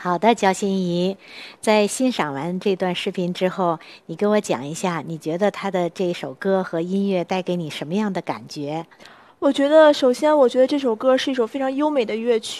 好的，焦心怡，在欣赏完这段视频之后，你跟我讲一下，你觉得他的这首歌和音乐带给你什么样的感觉？ 我觉得，首先，我觉得这首歌是一首非常优美的乐曲。